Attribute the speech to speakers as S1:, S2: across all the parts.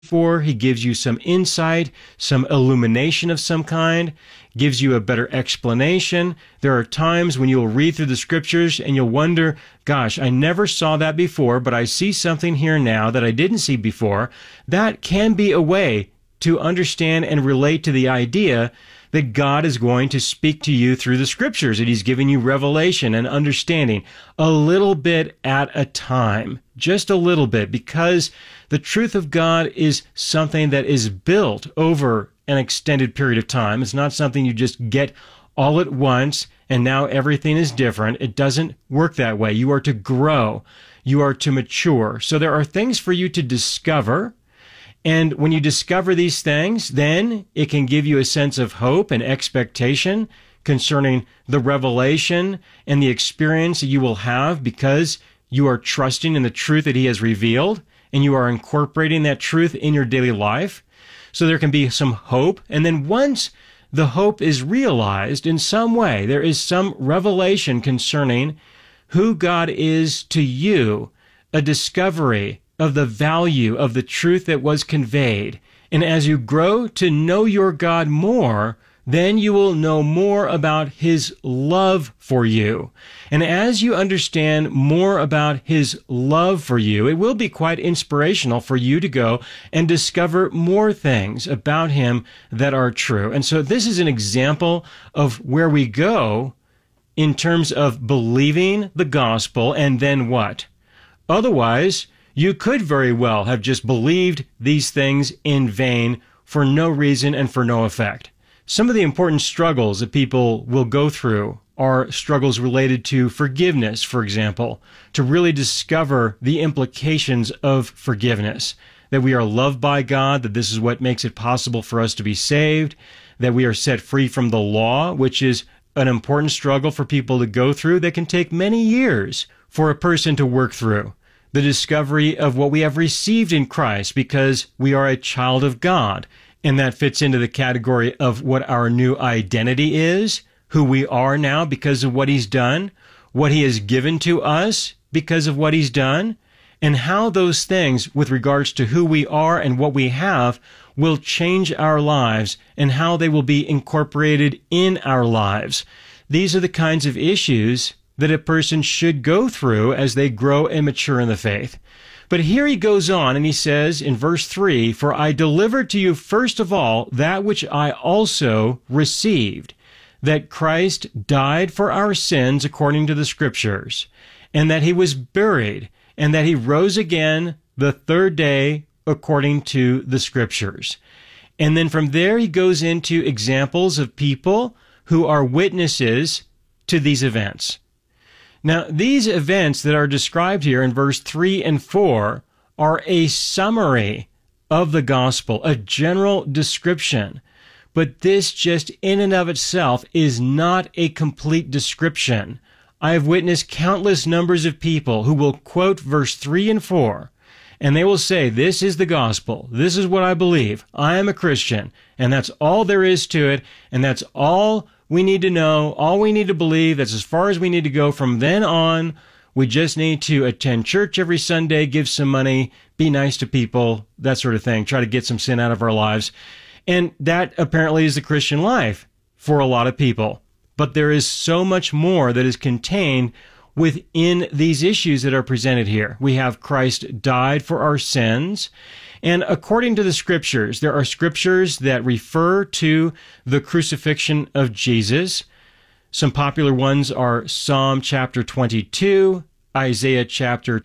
S1: for. He gives you some insight, some illumination of some kind, gives you a better explanation. There are times when you'll read through the scriptures and you'll wonder, gosh, I never saw that before, but I see something here now that I didn't see before. That can be a way to understand and relate to the idea that God is going to speak to you through the scriptures, that he's giving you revelation and understanding a little bit at a time, just a little bit, because the truth of God is something that is built over an extended period of time. It's not something you just get all at once and now everything is different. It doesn't work that way. You are to grow. You are to mature. So there are things for you to discover. And when you discover these things, then it can give you a sense of hope and expectation concerning the revelation and the experience that you will have because you are trusting in the truth that he has revealed and you are incorporating that truth in your daily life. So there can be some hope. And then once the hope is realized in some way, there is some revelation concerning who God is to you, a discovery of the value of the truth that was conveyed. And as you grow to know your God more, then you will know more about his love for you. And as you understand more about his love for you, it will be quite inspirational for you to go and discover more things about him that are true. And so this is an example of where we go in terms of believing the gospel and then what? Otherwise, you could very well have just believed these things in vain for no reason and for no effect. Some of the important struggles that people will go through are struggles related to forgiveness, for example, to really discover the implications of forgiveness, that we are loved by God, that this is what makes it possible for us to be saved, that we are set free from the law, which is an important struggle for people to go through that can take many years for a person to work through. The discovery of what we have received in Christ because we are a child of God. And that fits into the category of what our new identity is, who we are now because of what he's done, what he has given to us because of what he's done, and how those things with regards to who we are and what we have will change our lives and how they will be incorporated in our lives. These are the kinds of issues that a person should go through as they grow and mature in the faith. But here he goes on and he says in verse 3, "For I delivered to you first of all that which I also received, that Christ died for our sins according to the Scriptures, and that he was buried, and that he rose again the third day according to the Scriptures." And then from there he goes into examples of people who are witnesses to these events. Now, these events that are described here in verse 3 and 4 are a summary of the gospel, a general description. But this just in and of itself is not a complete description. I have witnessed countless numbers of people who will quote verse 3 and 4, and they will say, this is the gospel, this is what I believe, I am a Christian, and that's all there is to it, and that's all we need to know, all we need to believe, that's as far as we need to go from then on. We just need to attend church every Sunday, give some money, be nice to people, that sort of thing, try to get some sin out of our lives. And that apparently is the Christian life for a lot of people. But there is so much more that is contained within these issues that are presented here. We have Christ died for our sins. And according to the Scriptures, there are Scriptures that refer to the crucifixion of Jesus. Some popular ones are Psalm chapter 22, Isaiah chapter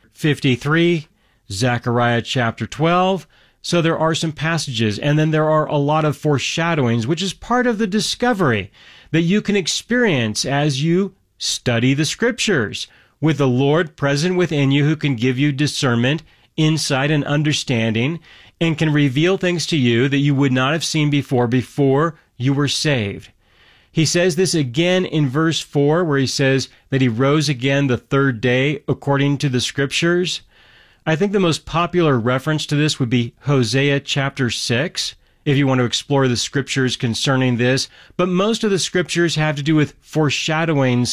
S1: 53, Zechariah chapter 12. So there are some passages, and then there are a lot of foreshadowings, which is part of the discovery that you can experience as you study the Scriptures, with the Lord present within you who can give you discernment, insight, and understanding, and can reveal things to you that you would not have seen before you were saved. He says this again in verse 4, where he says that he rose again the third day according to the Scriptures. I think the most popular reference to this would be Hosea chapter 6, if you want to explore the Scriptures concerning this. But most of the Scriptures have to do with foreshadowings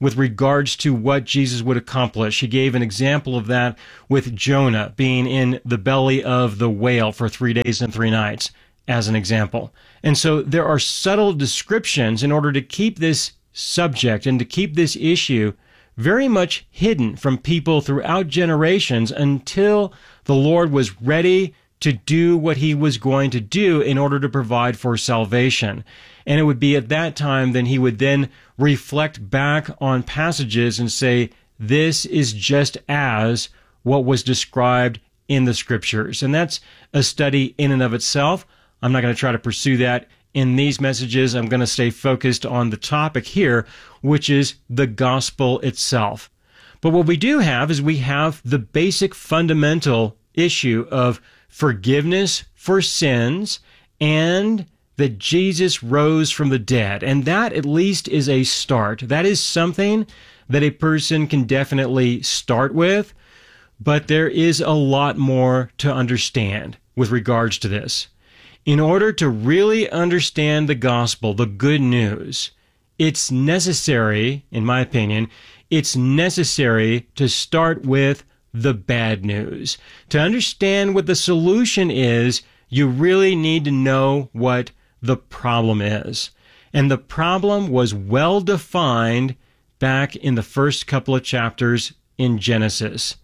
S1: with regards to what Jesus would accomplish. He gave an example of that with Jonah being in the belly of the whale for 3 days and 3 nights, as an example. And so there are subtle descriptions in order to keep this subject and to keep this issue very much hidden from people throughout generations until the Lord was ready to do what he was going to do in order to provide for salvation. And it would be at that time then he would then reflect back on passages and say, this is just as what was described in the scriptures. And that's a study in and of itself. I'm not going to try to pursue that in these messages. I'm going to stay focused on the topic here, which is the gospel itself. But what we do have is we have the basic fundamental issue of forgiveness for sins and that Jesus rose from the dead. And that at least is a start. That is something that a person can definitely start with, but there is a lot more to understand with regards to this. In order to really understand the gospel, the good news, it's necessary, in my opinion, it's necessary to start with the bad news. To understand what the solution is, you really need to know what the problem is. And the problem was well defined back in the first couple of chapters in Genesis.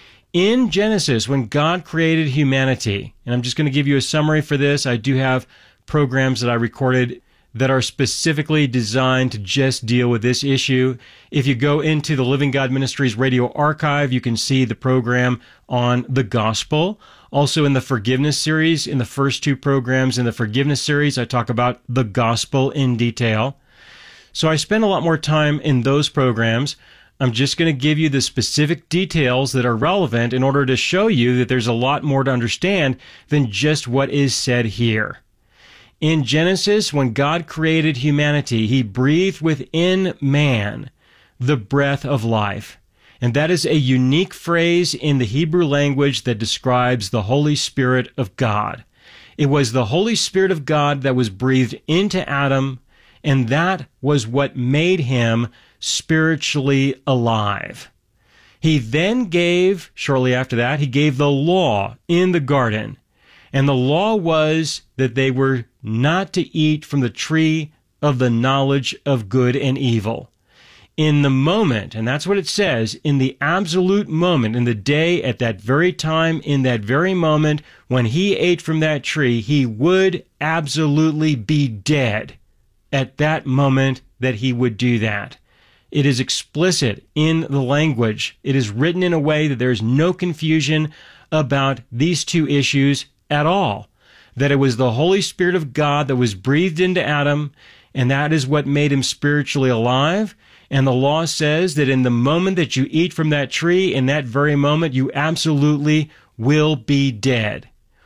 S1: In Genesis, when God created humanity, and I'm just going to give you a summary for this. I do have programs that I recorded that are specifically designed to just deal with this issue. If you go into the Living God Ministries radio archive, you can see the program on the gospel. Also in the forgiveness series, in the first 2 programs in the forgiveness series, I talk about the gospel in detail. So I spend a lot more time in those programs. I'm just going to give you the specific details that are relevant in order to show you that there's a lot more to understand than just what is said here. In Genesis, when God created humanity, he breathed within man the breath of life. And that is a unique phrase in the Hebrew language that describes the Holy Spirit of God. It was the Holy Spirit of God that was breathed into Adam, and that was what made him spiritually alive. He then gave, shortly after that, he gave the law in the garden. And the law was that they were not to eat from the tree of the knowledge of good and evil. In the moment, and that's what it says, in the absolute moment, in the day, at that very time, in that very moment, when he ate from that tree, he would absolutely be dead at that moment that he would do that. It is explicit in the language. It is written in a way that there is no confusion about these 2 issues at all. That it was the Holy Spirit of God that was breathed into Adam, and that is what made him spiritually alive. And the law says that in the moment that you eat from that tree, in that very moment, you absolutely will be dead.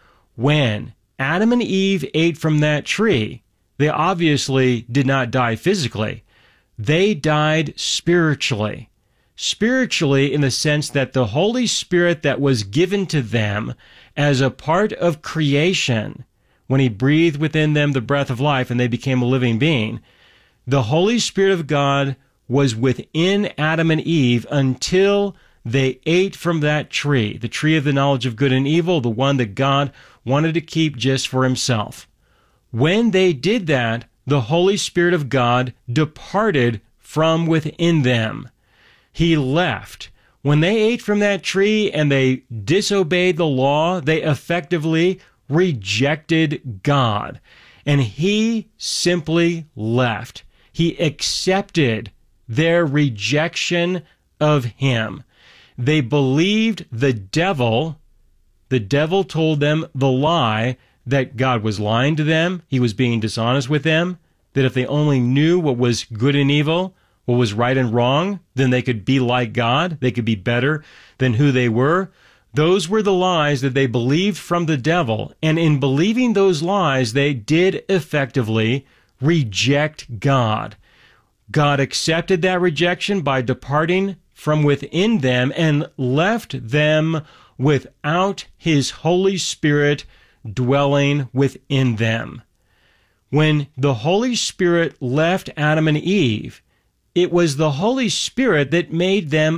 S1: When Adam and Eve ate from that tree, they obviously did not die physically. They died spiritually. Spiritually in the sense that the Holy Spirit that was given to them as a part of creation, when he breathed within them the breath of life and they became a living being, the Holy Spirit of God was within Adam and Eve until they ate from that tree, the tree of the knowledge of good and evil, the one that God wanted to keep just for himself. When they did that, the Holy Spirit of God departed from within them. He left. When they ate from that tree and they disobeyed the law, they effectively rejected God. And he simply left. He accepted their rejection of him. They believed the devil. The devil told them the lie that God was lying to them, he was being dishonest with them, that if they only knew what was good and evil, what was right and wrong, then they could be like God, they could be better than who they were. Those were the lies that they believed from the devil, and in believing those lies, they did effectively reject God. God accepted that rejection by departing from within them and left them without his Holy Spirit dwelling within them. When the Holy Spirit left Adam and Eve, It was the Holy Spirit that made them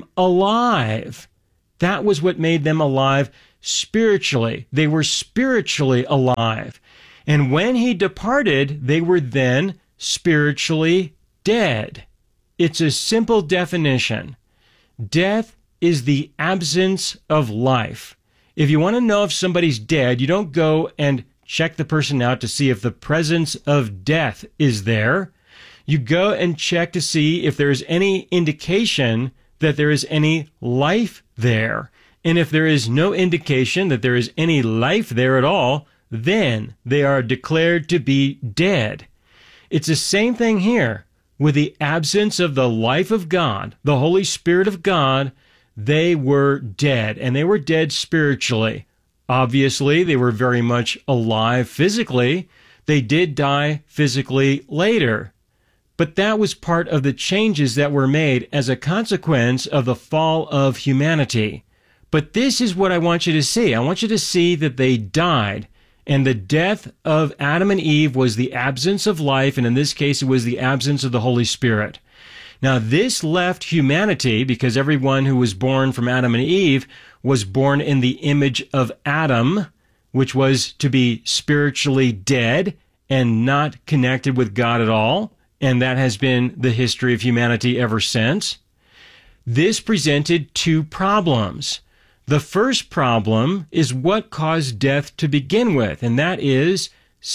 S1: alive. That was what made them alive spiritually. They were spiritually alive. And when he departed, they were then spiritually dead. It's a simple definition. Death is the absence of life. If you want to know if somebody's dead, you don't go and check the person out to see if the presence of death is there. You go and check to see if there is any indication that there is any life there. And if there is no indication that there is any life there at all, then they are declared to be dead. It's the same thing here. With the absence of the life of God, the Holy Spirit of God, they were dead, and they were dead spiritually. Obviously, they were very much alive physically. They did die physically later. But that was part of the changes that were made as a consequence of the fall of humanity. But this is what I want you to see. I want you to see that they died. And the death of Adam and Eve was the absence of life, and in this case it was the absence of the Holy Spirit. Now this left humanity, because everyone who was born from Adam and Eve was born in the image of Adam, which was to be spiritually dead and not connected with God at all. And that has been the history of humanity ever since. This presented two problems. The first problem is what caused death to begin with, and that is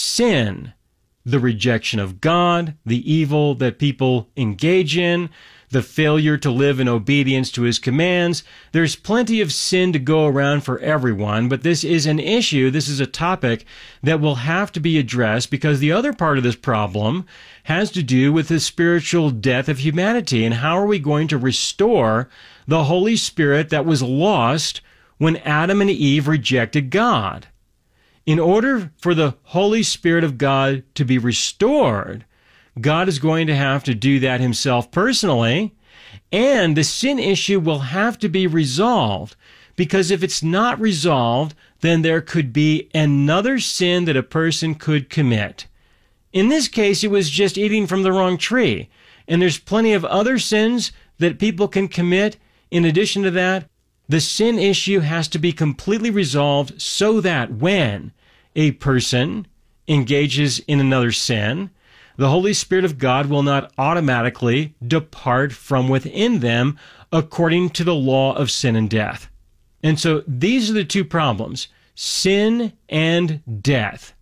S1: sin. The rejection of God, the evil that people engage in, the failure to live in obedience to his commands. There's plenty of sin to go around for everyone, but this is an issue, this is a topic that will have to be addressed, because the other part of this problem has to do with the spiritual death of humanity, and how are we going to restore the Holy Spirit that was lost when Adam and Eve rejected God. In order for the Holy Spirit of God to be restored, God is going to have to do that himself personally, and the sin issue will have to be resolved, because if it's not resolved, then there could be another sin that a person could commit. In this case, it was just eating from the wrong tree, and there's plenty of other sins that people can commit. In addition to that, the sin issue has to be completely resolved so that when a person engages in another sin, the Holy Spirit of God will not automatically depart from within them according to the law of sin and death. And so these are the two problems, sin and death.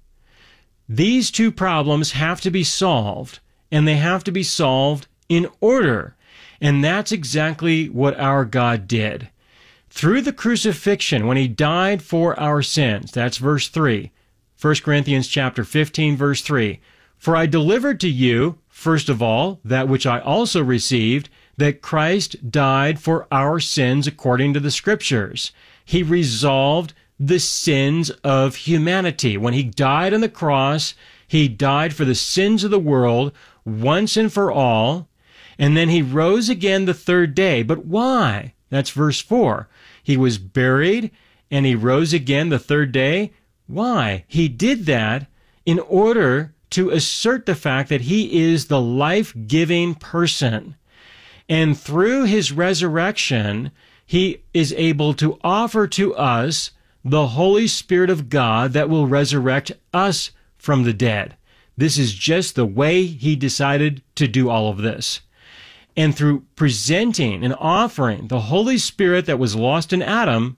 S1: These two problems have to be solved, and they have to be solved in order. And that's exactly what our God did. Through the crucifixion, when he died for our sins, that's verse 3, 1 Corinthians chapter 15, verse 3, "For I delivered to you, first of all, that which I also received, that Christ died for our sins according to the Scriptures." He resolved the sins of humanity. When he died on the cross, he died for the sins of the world once and for all, and then he rose again the third day. But why? That's verse 4. He was buried, and he rose again the third day. Why? He did that in order to assert the fact that he is the life-giving person. And through his resurrection, he is able to offer to us the Holy Spirit of God that will resurrect us from the dead. This is just the way he decided to do all of this. And through presenting and offering the Holy Spirit that was lost in Adam,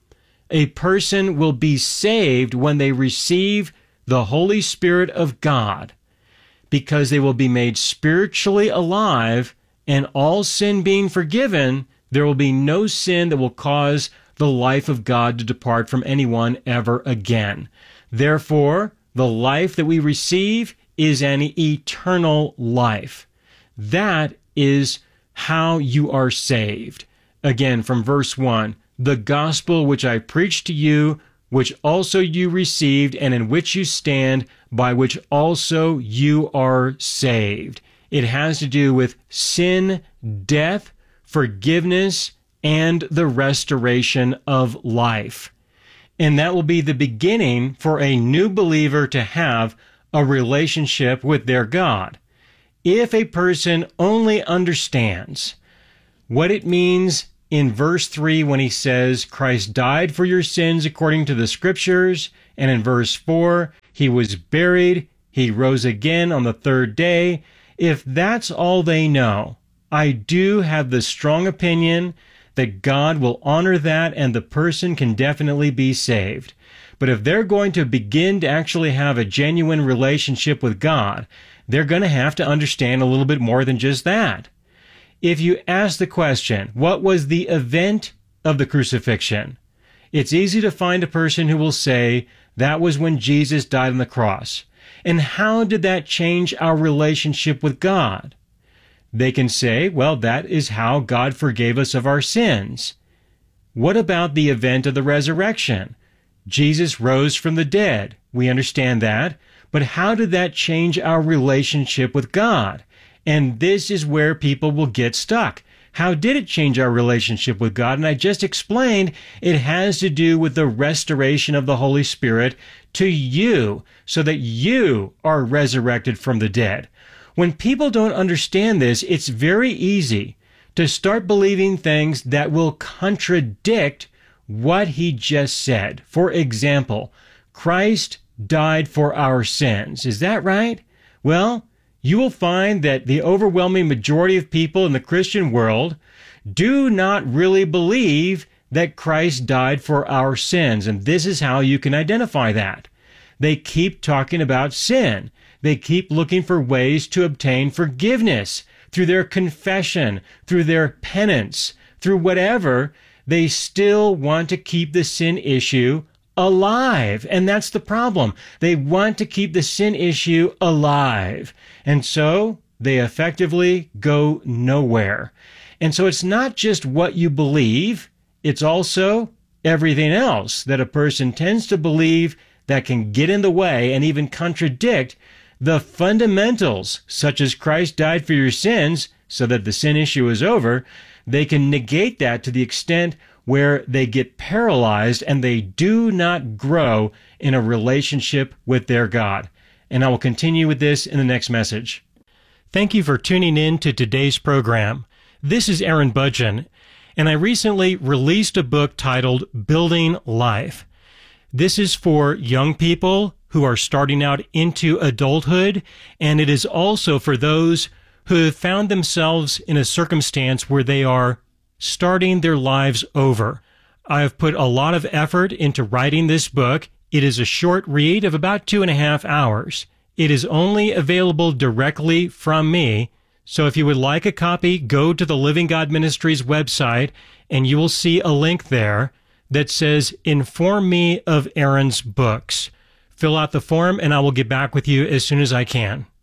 S1: a person will be saved when they receive the Holy Spirit of God, because they will be made spiritually alive, and all sin being forgiven, there will be no sin that will cause the life of God to depart from anyone ever again. Therefore, the life that we receive is an eternal life. That is how you are saved. Again, from verse 1, "The gospel which I preached to you, which also you received, and in which you stand, by which also you are saved." It has to do with sin, death, forgiveness, and the restoration of life. And that will be the beginning for a new believer to have a relationship with their God. If a person only understands what it means in verse 3 when he says, Christ died for your sins according to the Scriptures, and in verse 4, he was buried, he rose again on the third day. If that's all they know, I do have the strong opinion that God will honor that and the person can definitely be saved. But if they're going to begin to actually have a genuine relationship with God, they're going to have to understand a little bit more than just that. If you ask the question, what was the event of the crucifixion? It's easy to find a person who will say, that was when Jesus died on the cross. And how did that change our relationship with God? They can say, well, that is how God forgave us of our sins. What about the event of the resurrection? Jesus rose from the dead. We understand that. But how did that change our relationship with God? And this is where people will get stuck. How did it change our relationship with God? And I just explained it has to do with the restoration of the Holy Spirit to you so that you are resurrected from the dead. When people don't understand this, it's very easy to start believing things that will contradict what he just said. For example, Christ died for our sins. Is that right? Well, you will find that the overwhelming majority of people in the Christian world do not really believe that Christ died for our sins. And this is how you can identify that. They keep talking about sin. They keep looking for ways to obtain forgiveness through their confession, through their penance, through whatever. They still want to keep the sin issue alive. And that's the problem. They want to keep the sin issue alive. And so they effectively go nowhere. And so it's not just what you believe, it's also everything else that a person tends to believe that can get in the way and even contradict the fundamentals, such as Christ died for your sins so that the sin issue is over. They can negate that to the extent where they get paralyzed and they do not grow in a relationship with their God. And I will continue with this in the next message. Thank you for tuning in to today's program. This is Aaron Budgen, and I recently released a book titled Building Life. This is for young people who are starting out into adulthood, and it is also for those who have found themselves in a circumstance where they are starting their lives over. I have put a lot of effort into writing this book. It is a short read of about 2.5 hours. It is only available directly from me. So if you would like a copy, go to the Living God Ministries website and you will see a link there that says, Inform me of Aaron's books. Fill out the form and I will get back with you as soon as I can.